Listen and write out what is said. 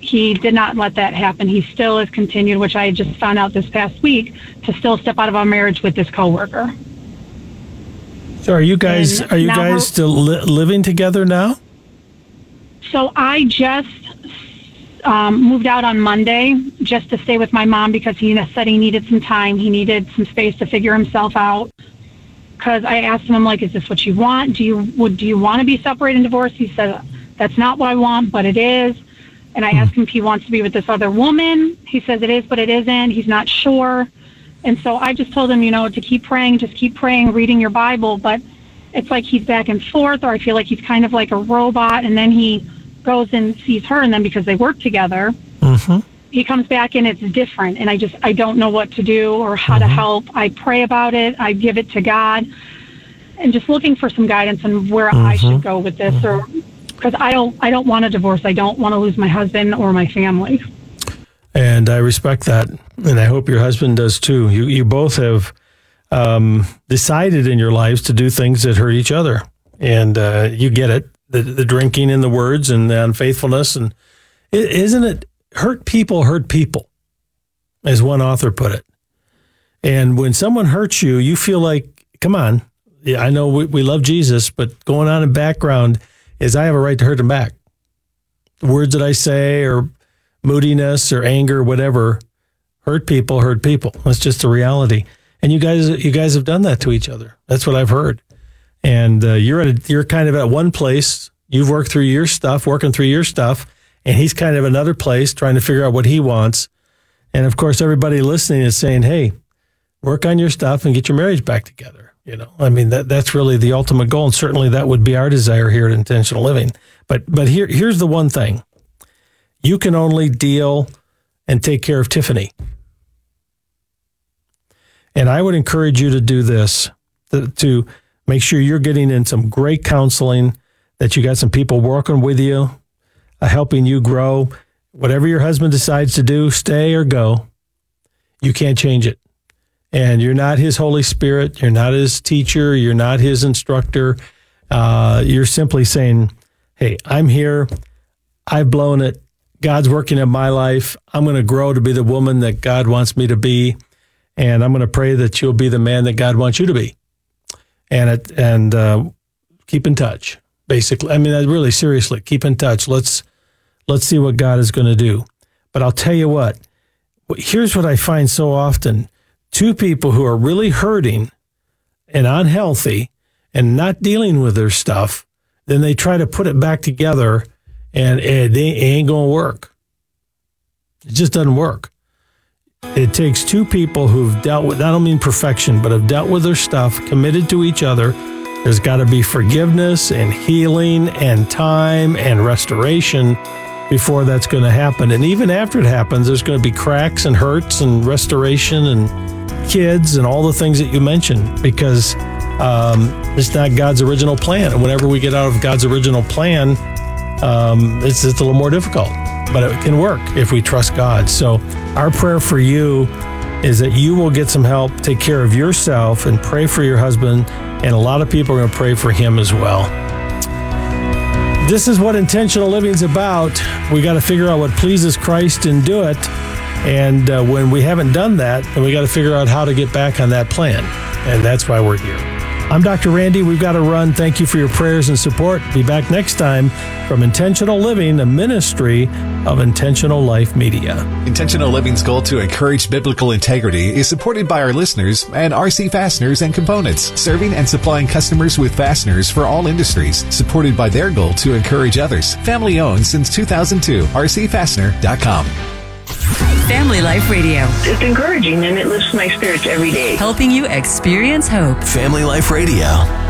he did not let that happen. He still has continued, which I just found out this past week, to still step out of our marriage with this coworker. So are you guys still living together now? So I just moved out on Monday just to stay with my mom because he said he needed some time. He needed some space to figure himself out. Because I asked him, I'm like, is this what you want? Do you want to be separated and divorced? He said, that's not what I want, but it is. And I asked him if he wants to be with this other woman. He says it is, but it isn't. He's not sure. And so I just told him, to keep praying, reading your Bible. But it's like he's back and forth, or I feel like he's kind of like a robot. And then he goes and sees her, and then because they work together, he comes back and it's different. And I don't know what to do or how to help. I pray about it. I give it to God. And just looking for some guidance on where I should go with this, or because I don't want a divorce. I don't want to lose my husband or my family. And I respect that, and I hope your husband does too. You both have decided in your lives to do things that hurt each other, and you get it. The drinking and the words and the unfaithfulness, and isn't it hurt people, as one author put it. And when someone hurts you, you feel like, come on, I know we love Jesus, but going on in background is I have a right to hurt him back. The words that I say or moodiness or anger, whatever, hurt people. That's just the reality. And you guys have done that to each other. That's what I've heard. And you're kind of at one place. You've working through your stuff, and he's kind of another place trying to figure out what he wants. And of course, everybody listening is saying, "Hey, work on your stuff and get your marriage back together." I mean, that's really the ultimate goal, and certainly that would be our desire here at Intentional Living. But here's the one thing: you can only deal and take care of Tiffany. And I would encourage you to do this, to make sure you're getting in some great counseling, that you got some people working with you, helping you grow. Whatever your husband decides to do, stay or go, you can't change it. And you're not his Holy Spirit. You're not his teacher. You're not his instructor. You're simply saying, hey, I'm here. I've blown it. God's working in my life. I'm going to grow to be the woman that God wants me to be. And I'm going to pray that you'll be the man that God wants you to be. And keep in touch, basically. I mean, really, seriously, keep in touch. Let's see what God is going to do. But I'll tell you what, here's what I find so often. Two people who are really hurting and unhealthy and not dealing with their stuff, then they try to put it back together, and it ain't going to work. It just doesn't work. It takes two people who've dealt with, I don't mean perfection, but have dealt with their stuff, committed to each other. There's got to be forgiveness and healing and time and restoration before that's going to happen. And even after it happens, there's going to be cracks and hurts and restoration and kids and all the things that you mentioned, because it's not God's original plan. And whenever we get out of God's original plan, it's a little more difficult. But it can work if we trust God. So our prayer for you is that you will get some help, take care of yourself, and pray for your husband. And a lot of people are going to pray for him as well. This is what intentional living is about. We got to figure out what pleases Christ and do it. And when we haven't done that, then we got to figure out how to get back on that plan. And that's why we're here. I'm Dr. Randy. We've got to run. Thank you for your prayers and support. Be back next time from Intentional Living, a ministry of Intentional Life Media. Intentional Living's goal to encourage biblical integrity is supported by our listeners and RC Fasteners and Components, serving and supplying customers with fasteners for all industries, supported by their goal to encourage others. Family owned since 2002, rcfastener.com. Family Life Radio. It's encouraging and it lifts my spirits every day. Helping you experience hope. Family Life Radio.